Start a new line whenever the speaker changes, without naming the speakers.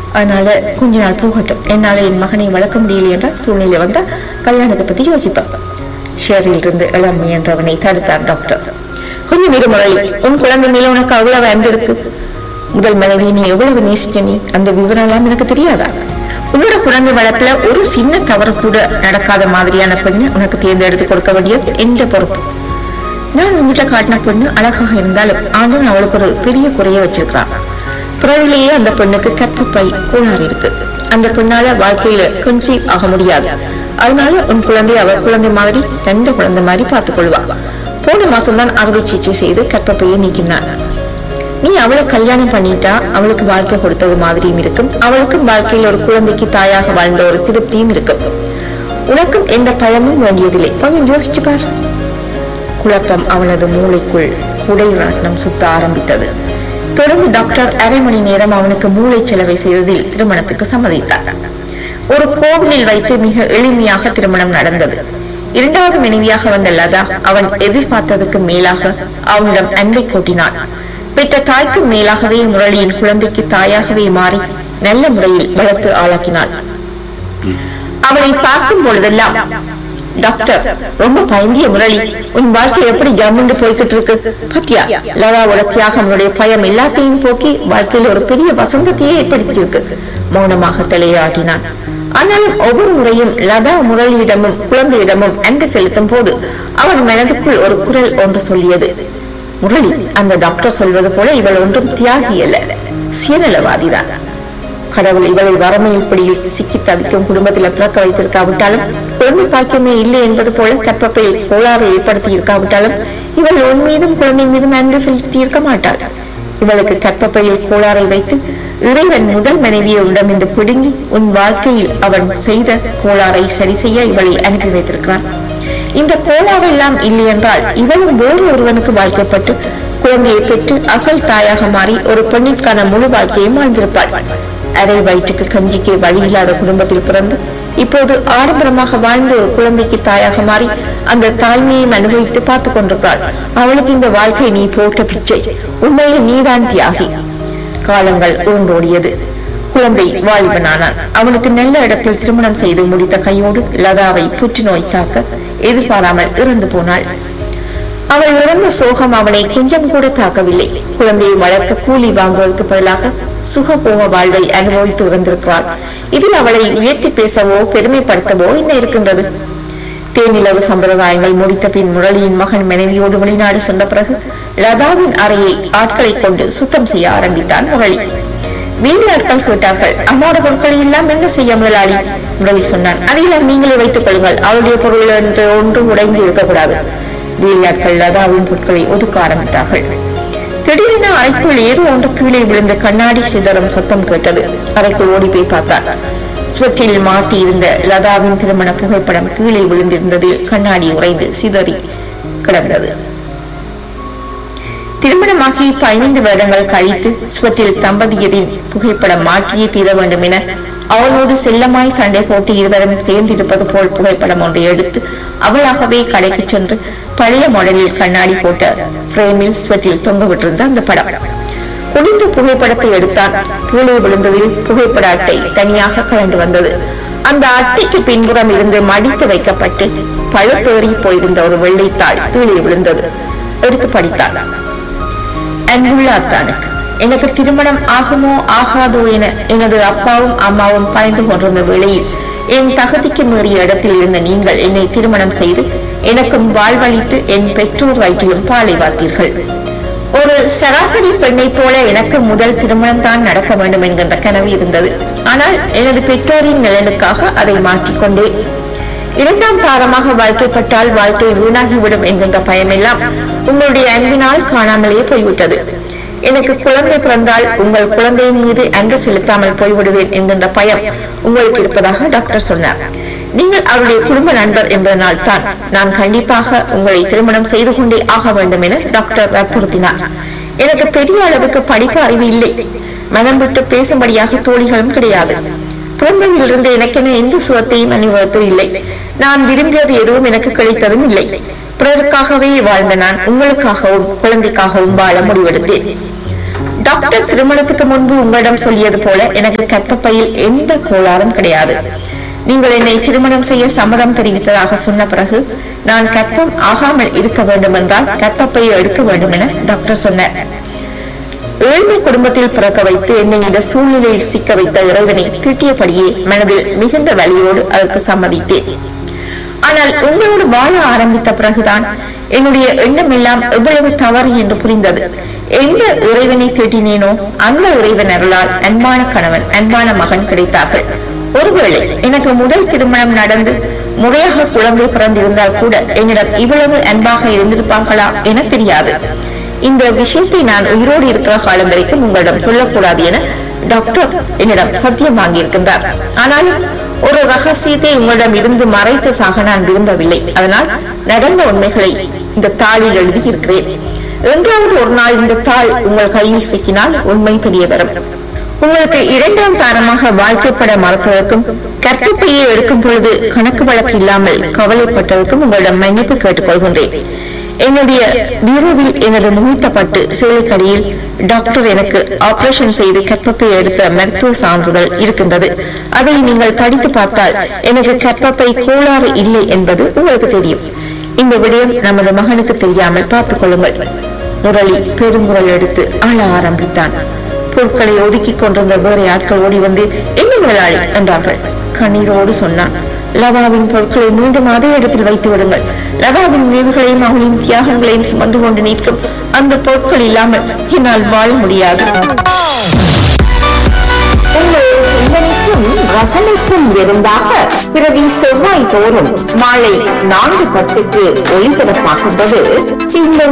அதனால கொஞ்ச நாள் போகட்டும், என்னால என் மகனை வளர்க்க முடியல என்ற சூழ்நிலை வந்தா கல்யாணத்தை பத்தி யோசிப்பான். ஷேரில் இருந்து இளம் முயன்றவனை தடுத்தார் டாக்டர். கொஞ்சம் இரு முரளி, உன் குழந்தை மேல உனக்கு அவ்வளவு அன்பு இருக்கு. முதல் மனைவி நீ எவ்வளவு நேசிச்ச, நீ அந்த விவரம் எல்லாம் எனக்கு தெரியாதா? உன்னோட குழந்தை வளர்ப்புல ஒரு சின்ன தவறு கூட நடக்காத மாதிரியான பெண்ணு உனக்கு தேர்ந்தெடுத்து கொடுக்க வேண்டியது என்ற பொறுப்பு. நான் உங்ககிட்ட காட்டின பெண்ணு அழகாக இருந்தாலும் ஆண்டவன் அவளுக்கு ஒரு பெரிய குறைய வச்சிருக்கிறான். பிறவிலேயே அந்த பெண்ணுக்கு கற்பப்பை கோளாறு இருக்கு. அந்த பெண்ணால வாழ்க்கையில கன்சீவ் ஆக முடியாது. அதனால உன் குழந்தை அவள் குழந்தை மாதிரி, தந்த குழந்தை மாதிரி பார்த்துக் கொள்வா. போன மாசம்தான் அறுவை சிகிச்சை செய்து கற்பப்பையை நீக்கினான். நீ அவளை கல்யாணம் பண்ணிட்டா அவளுக்கு வாழ்க்கை கொடுத்தது மாதிரியும் இருக்கும், அவளுக்கும் வாழ்க்கையில் ஒரு குழந்தைக்கு தாயாக வாழ்ந்த ஒரு திருப்தியும் இருக்கும். உனக்கும் எந்த பயமும் வேண்டியதில்லை. கொஞ்சம் யோசிச்சு பார். குழப்பம் அவனது மூளைக்குள் குடைராட்டம் சுத்த ஆரம்பித்தது. தொடர்ந்து டாக்டர் அரை மணி நேரம் அவனுக்கு மூளை செலவை செய்ததில் திருமணத்துக்கு சம்மதித்தார். ஒரு கோவிலில் வைத்து மிக எளிமையாக திருமணம் நடந்தது. இரண்டாவது மனைவியாக வந்த லதா அவன் எதிர்பார்த்ததுக்கு மேலாக அவனிடம் அன்பை கூட்டினான். பெற்ற தாய்க்கு மேலாகவே முரளியின் குழந்தைக்கு தாயாகவே மாறி நல்ல முறையில் வளர்த்து ஆளாக்கினாள். அவனை பார்க்கும் பொழுதெல்லாம், டாக்டர் ரொம்ப பயந்திய முரளி, உன் வாழ்க்கை எப்படி ஜம்முண்டு போய்கிட்டு இருக்கு பத்தியா? லதாவோட தியாகம் அவனுடைய பயம் எல்லாத்தையும் போக்கி வாழ்க்கையில் ஒரு பெரிய வசந்தத்தையே ஏற்படுத்தியிருக்கு. மௌனமாக தலையாட்டினான். ஆனாலும் ஒவ்வொரு முறையும் லதா முரளியிடமும் குழந்தையிடமும் அன்பு செலுத்தும் போது அவன் மனதுக்குள் ஒரு குரல் ஒன்று சொல்லியது. முரளி, அந்த டாக்டர் சொல்வது போல இவள் ஒன்றும் தியாகி அல்ல, சுயநலவாதிதான். கடவுள் இவளை வறுமை இப்படி சிக்கி தவிக்கும் குடும்பத்தில் பிறக்க வைத்திருக்காவிட்டாலும், குழந்தை பாக்கியமே இல்லை என்பது போல கற்பப்பையில் கோளாறு ஏற்படுத்தி இருக்காவிட்டாலும், இவள் உன் மீதும் குழந்தை மீதும் அன்பு செலுத்தி இருக்க மாட்டாள். இவளுக்கு கற்பப்பையில் கோளாறை வைத்து இறைவன் முதல் மனைவியை உடமிருந்து பிடுங்கி உன் வாழ்க்கையில் அவன் செய்த கோளாறை சரி செய்ய இவளை அனுப்பி வைத்திருக்கிறான். இந்த கோளாறெல்லாம் இல்லை என்றால் இவளும் வேறு ஒருவனுக்கு வாழ்க்கைப்பட்டு குழந்தையை பெற்று அசல் தாயாக மாறி ஒரு பெண்ணிற்கான முழு வாழ்க்கையும் வாழ்ந்திருப்பாள். அரை வயிற்றுக்கு கஞ்சிக்கு வழி இல்லாத குடும்பத்தில் பிறந்து இப்போது ஆடம்பரமாக வாழ்ந்த ஒரு குழந்தைக்கு தாயாக மாறி அந்த தாய்மையை அனுபவித்து பார்த்துக் கொண்டிருக்கிறாள். அவளுக்கு இந்த வாழ்க்கை நீ போட்ட பிச்சை. உண்மையில் நீதான் தியாகி. காலங்கள் உருண்டோடியது. குழந்தை வாலிபனானான். அவனுக்கு நல்ல இடத்தில் திருமணம் செய்து முடித்த கையோடு லதாவை புற்றுநோய் தாக்க எதிர்பாராமல் இறந்து போனாள். அவள் இறந்த சோகம் அவனை கொஞ்சம் கூட தாக்கவில்லை. குழந்தையை வளர்க்க கூலி வாங்குவதற்கு பதிலாக சுகபோக வாழ்வை அனுபவித்து இறந்திருக்கிறாள். இதில் அவளை உயர்த்தி பேசவோ பெருமைப்படுத்தவோ என்ன இருக்கின்றது? தேனிலவு சம்பிரதாயங்கள் முடித்த பின் முரளியின் மகன் மனைவியோடு வெளிநாடு சென்ற பிறகு லதாவின் அறையை ஆட்களை கொண்டு சுத்தம் செய்ய ஆரம்பித்தான் முரளி. வீட்டாட்கள் கேட்டார்கள், அம்மாவோட பொருட்களை எல்லாம் என்ன செய்ய முதலாளி? முரளி சொன்னான், அதையெல்லாம் நீங்களே வைத்துக் கொள்ளுங்கள், அவருடைய பொருள் என்று ஒன்றும் உடைந்து இருக்கக்கூடாது. வீட்டாட்கள் லதாவின் பொருட்களை ஒதுக்க ஆரம்பித்தார்கள். திடீரென அறைக்குள் ஏதோ ஒன்று கீழே விழுந்த கண்ணாடி சிதறும் சத்தம் கேட்டது. அறைக்குள் ஓடி போய் பார்த்தார். ஸ்வெட்டில் மாட்டி இருந்த லதாவின் திருமண புகைப்படம் கீழே விழுந்திருந்ததில் கண்ணாடி உறைந்து சிதறி கிடந்தது. திருமணமாகி 15 வருடங்கள் கழித்து ஸ்வெட்டில் தம்பதியரின் புகைப்படம் மாற்றியே தீர வேண்டும் என அவளோடு செல்லமாய் சண்டை போட்டு இருவரும் சேர்ந்திருப்பது போல் புகைப்படம் ஒன்றை எடுத்து அவளாகவே கடைக்கு சென்று பழைய மாடலில் கண்ணாடி போட்ட பிரேமில் ஸ்வெட்டில் தொங்க விட்டிருந்த அந்த படம். குனிந்து புகைப்படத்தை எடுத்தான். கீழே விழுந்ததில் புகைப்பட அட்டை தனியாக கலந்து வந்தது. அந்த அட்டைக்கு பின்புறம் இருந்து மடித்து வைக்கப்பட்டு பழுப்பேறி போயிருந்த ஒரு வெள்ளைத்தாள் கீழே விழுந்தது. எடுத்து படித்தான். அன்புள்ள அத்தானுக்கு, எனக்கு திருமணம் ஆகுமோ ஆகாதோ என எனது அப்பாவும் அம்மாவும் பயந்து கொண்டிருந்த வேளையில் என் தகுதிக்கு மீறிய இடத்தில் இருந்த நீங்கள் என்னை திருமணம் செய்து எனக்கும் வாழ்வழித்து என் பெற்றோர் வயிற்றிலும் பாலை வார்த்தீர்கள். ஒரு சராசரி பெண்ணை போல எனக்கு முதல் திருமணம் தான் நடக்க வேண்டும் என்கின்ற கனவு இருந்தது. ஆனால் எனது பெற்றோரின் நலனுக்காக அதை மாற்றிக்கொண்டே இரண்டாம் தாரமாக வாழ்க்கைப்பட்டால் வாழ்க்கை வீணாகிவிடும் என்கின்ற பயமெல்லாம் உங்களுடைய அன்பினால் காணாமலே போய்விட்டது. எனக்கு குழந்தை பிறந்தால் உங்கள் குழந்தையின் மீது அன்பு செலுத்தாமல் போய்விடுவேன் என்கின்ற பயம் உங்களுக்கு இருப்பதாக டாக்டர் சொன்னார். நீங்கள் அவருடைய குடும்ப நண்பர் என்பதனால் தான் நான் கண்டிப்பாக உங்களை திருமணம் செய்து கொண்டே ஆக வேண்டும் என டாக்டர் வற்புறுத்தினார். எனக்கு பெரிய அளவுக்கு படிப்பு அறிவு இல்லை. மனம் விட்டு பேசும்படியாக தோழிகளும் கிடையாது. பிறந்ததிலிருந்து எனக்கென எந்த சுகத்தையும் அனுபவத்தது இல்லை. நான் விரும்பியது எதுவும் எனக்கு கிடைத்ததும் இல்லை. பிறருக்காகவே வாழ்ந்த நான் உங்களுக்காகவும் குழந்தைக்காகவும் வாழ முடிவெடுத்தேன். டாக்டர் திருமணத்துக்கு முன்பு உங்களிடம் சொல்லியது போல எனக்கு கர்ப்பப்பையில் எந்த கோளாறும் கிடையாது. நீங்கள் என்னை திருமணம் செய்ய சம்மதம் தெரிவித்ததாக சொன்ன பிறகு நான் கர்ப்பம் ஆகாமல் இருக்க வேண்டும் என்றால் கர்ப்பப்பையை எடுக்க வேண்டும் என டாக்டர் சொன்னார். ஏழ்மை குடும்பத்தில் பிறக்க வைத்து என்னை இந்த சூழ்நிலையில் சிக்க வைத்த இறைவனை திட்டியபடியே மனதில் மிகுந்த வலியோடு அதற்கு சம்மதித்தேன். ஆனால் உங்களோடு வாழ ஆரம்பித்த பிறகுதான் என்னுடைய எண்ணம் எல்லாம் எவ்வளவு தவறு என்று புரிந்தது. எந்த இறைவனை திட்டினேனோ அந்த இறைவன் அருளால் அன்பான கணவன் அன்பான மகன் கிடைத்தார்கள். ஒருவேளை எனக்கு முதல் திருமணம் நடந்து முறையாக குழந்தை பிறந்திருந்தால் கூட என்னிடம் இவ்வளவு அன்பாக இருந்திருப்பார்களா என தெரியாது. இந்த விஷயத்தை நான் உயிரோடு இருக்கிற காலம் வரைக்கும் உங்களிடம் சொல்லக்கூடாது என டாக்டர் என்னிடம் சத்தியம் வாங்கியிருக்கின்றார். ஆனால் ஒரு ரகசியத்தை உங்களிடம் இருந்து மறைத்து சாக நான் விரும்பவில்லை. அதனால் நடந்த உண்மைகளை இந்த தாளில் எழுதியிருக்கிறேன். என்றாவது ஒரு நாள் இந்த தாள் உங்கள் கையில் சிக்கினால் உண்மை தெரிய வரும். உங்களுக்கு இரண்டாம் தாரமாக வாழ்க்கைப்பட மறுத்ததற்கும் கர்ப்பப்பையை எடுக்கும் பொழுது கணக்கு வழக்கு இல்லாமல் கவலைப்பட்டதற்கும் உங்களிடம் மன்னிப்பு கேட்டுக் கொள்கின்றேன். என்னுடைய பீரோவில் எனது முகூர்த்தப்பட்டு சேலைக்கடியில் டாக்டர் எனக்கு ஆபரேஷன் செய்து கர்ப்பப்பை எடுத்த மருத்துவ சான்றிதழ் இருக்கின்றது. அதை நீங்கள் படித்து பார்த்தால் எனக்கு கர்ப்பப்பை கோளாறு இல்லை என்பது உங்களுக்கு தெரியும். இந்த விடயம் நமது மகனுக்கு தெரியாமல் பார்த்துக் கொள்ளுங்கள். முரளி பெருங்குரல் எடுத்து ஆள ஆரம்பித்தான். பொருட்களை ஒதுக்கிக் கொண்டிருந்த வேறு ஆட்கள் ஓடி வந்து என்ன முதலாளி என்றார்கள். கண்ணீரோடு சொன்னான், லதாவின் பொருட்களை மீண்டும் அதே இடத்தில் வைத்து விடுங்கள். லதாவின் நினைவுகளையும் அவளின் தியாகங்களையும் சுமந்து கொண்டு நிற்கும் அந்த பொருட்கள் இல்லாமல் என்னால் வாழ முடியாது. ரசனைக்கும் விருந்தாக பிறவி செவ்வாய் தோறும் மாலை 4:10 ஒளிபரப்பாகின்றது.